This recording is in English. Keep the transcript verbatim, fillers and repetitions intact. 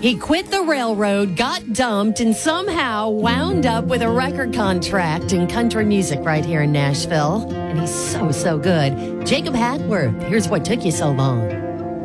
He quit the railroad, got dumped, and somehow wound up with a record contract in country music right here in Nashville. And he's so, so good. Jacob Hackworth, here's What Took You So Long.